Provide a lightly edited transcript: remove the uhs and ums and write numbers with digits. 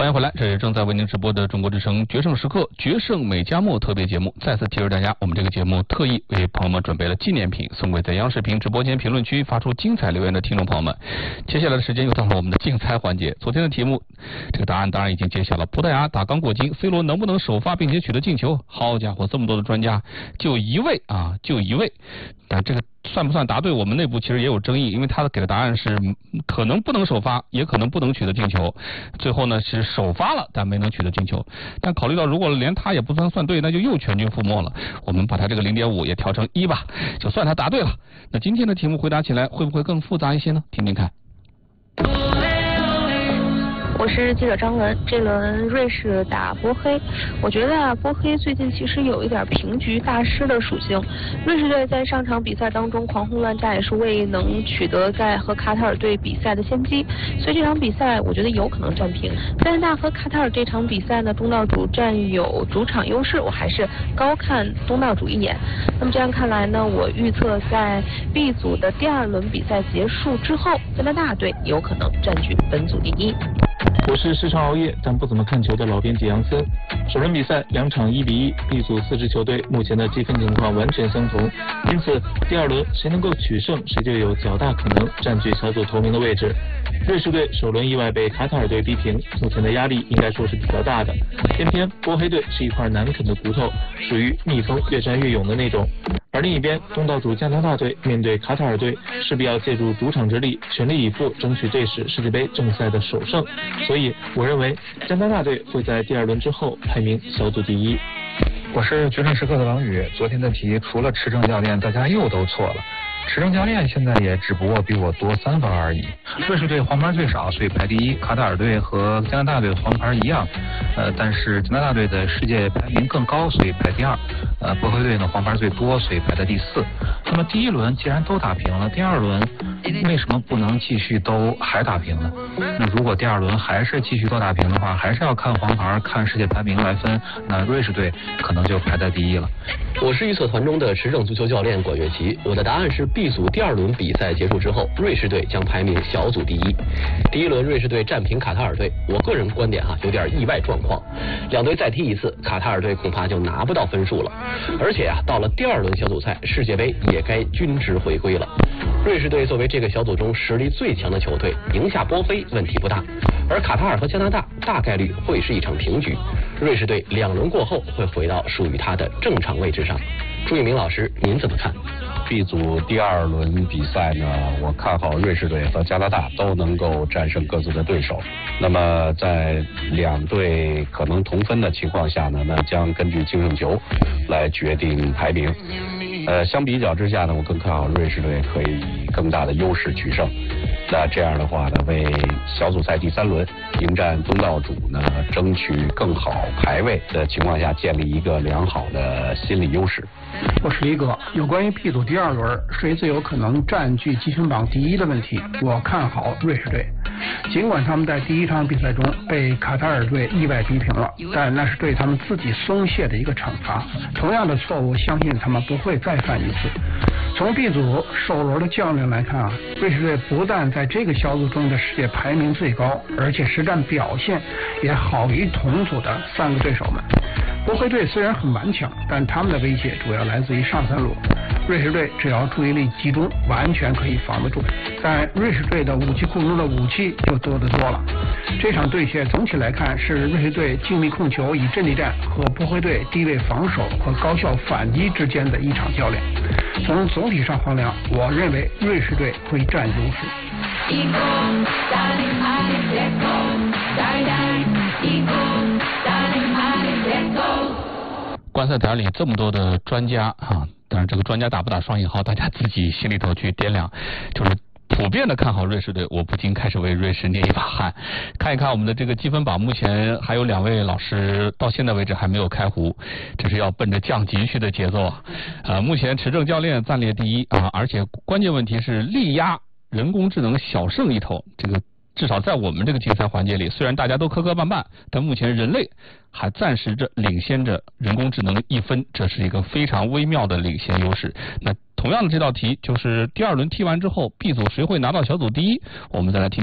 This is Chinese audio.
欢迎回来，这是正在为您直播的中国之声决胜时刻决胜美加墨特别节目。再次提示大家，我们这个节目特意为朋友们准备了纪念品，送给在央视频直播间评论区发出精彩留言的听众朋友们。接下来的时间又到了我们的竞猜环节。昨天的题目，这个答案当然已经揭晓了。葡萄牙打刚果金 ，C 罗能不能首发并且取得进球？好家伙，这么多的专家，就一位，但这个算不算答对？我们内部其实也有争议，因为他给的答案是可能不能首发，也可能不能取得进球。最后呢是首发了，但没能取得进球。但考虑到如果连他也不算对，那就又全军覆没了。我们把他这个 0.5 也调成1吧，就算他答对了。那今天的题目回答起来会不会更复杂一些呢？听听看。 我是记者张文。这轮瑞士打波黑，我觉得波黑最近其实有一点平局大师的属性。瑞士队在上场比赛当中狂轰乱炸，也是未能取得在和卡塔尔队比赛的先机，所以这场比赛我觉得有可能战平。加拿大和卡塔尔这场比赛呢，东道主占有主场优势，我还是高看东道主一眼。那么这样看来呢，我预测在 B 组的第2轮比赛结束之后，加拿大队有可能占据本组第1。 我是时常熬夜但不怎么看球的老编辑杨森。首轮比赛2场1比1 ，B 组4支球队目前的积分情况完全相同，因此第2轮谁能够取胜，谁就有较大可能占据小组头名的位置。瑞士队首轮意外被卡塔尔队逼平，目前的压力应该说是比较大的。偏偏波黑队是一块难啃的骨头，属于蜜蜂越战越勇的那种。而另一边，东道主加拿大队面对卡塔尔队，势必要借助主场之力，全力以赴争取队史世界杯正赛的首胜。所以，我认为加拿大队会在第2轮之后排名小组第1。 我是决胜时刻的王宇。昨天的题除了持正教练，大家又都错了。持正教练现在也只不过比我多3分而已。瑞士队黄牌最少，所以排第1。卡塔尔队和加拿大队黄牌一样，但是加拿大队的世界排名更高，所以排第2。波黑队呢黄牌最多，所以排在第4。那么第1轮既然都打平了，第2轮为什么不能继续都还打平呢？那如果第2轮还是继续都打平的话，还是要看黄牌、看世界排名来分，那瑞士队可能就排在第1了。 我是预测团中的持正足球教练管乐琪，我的答案是 B 组第2轮比赛结束之后，瑞士队将排名小组第1。第1轮瑞士队战平卡塔尔队，我个人观点有点意外状况，两队再踢一次，卡塔尔队恐怕就拿不到分数了。而且到了第2轮小组赛，世界杯也该均值回归了。瑞士队作为这个小组中实力最强的球队，赢下波黑问题不大。而卡塔尔和加拿大大概率会是一场平局，瑞士队2轮过后会回到属于他的正常位置上。朱一鸣老师，您怎么看 ？B 组第2轮比赛呢，我看好瑞士队和加拿大都能够战胜各自的对手。那么在2队可能同分的情况下呢，那将根据净胜球来决定排名。相比较之下呢，我更看好瑞士队可以以更大的优势取胜。那这样的话呢，为小组赛第3轮迎战东道主呢，争取更好排位的情况下，建立一个良好的心理优势。 我是一个有关于 B 组第2轮谁最有可能占据积分榜第1的问题，我看好瑞士队。尽管他们在第1场比赛中被卡塔尔队意外逼平了，但那是对他们自己松懈的一个惩罚。同样的错误，相信他们不会再犯一次。从 B 组首轮的较量来看瑞士队不但在这个小组中的世界排名最高，而且实战表现也好于同组的3个对手们。波黑队虽然很顽强，但他们的威胁主要来自于上3路。瑞士队只要注意力集中，完全可以防得住。但瑞士队的武器库中的武器就多得多了。这场对决总体来看是瑞士队精密控球以阵地战和波黑队低位防守和高效反击之间的一场较量。从总体上衡量，我认为瑞士队会占优势。 观赛台里这么多的专家当然这个专家打不打双引号，大家自己心里头去掂量。就是普遍的看好瑞士队，我不禁开始为瑞士捏一把汗。看一看我们的这个积分榜，目前还有2位老师到现在为止还没有开胡，这是要奔着降级去的节奏目前持正教练暂列第1而且关键问题是力压人工智能小胜1头，这个至少在我们这个竞赛环节里，虽然大家都磕磕绊绊，但目前人类还暂时领先着人工智能1分，这是一个非常微妙的领先优势。那同样的这道题就是第2轮踢完之后 B 组谁会拿到小组第1，我们再来听